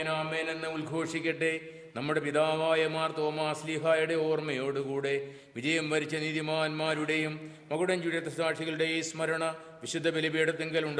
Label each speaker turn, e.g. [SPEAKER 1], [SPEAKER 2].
[SPEAKER 1] ആമേൻ എന്ന് ഉദ്ഘോഷിക്കട്ടെ. നമ്മുടെ പിതാവായ മാർ തോമാശ്ലീഹായുടെ ഓർമ്മയോടുകൂടെ വിജയം വരിച്ച നീതിമാന്മാരുടെയും മകുടം ചുഴത്ത സാക്ഷികളുടെയും സ്മരണ വിശുദ്ധ ബലിപീഠത്തിങ്കൽ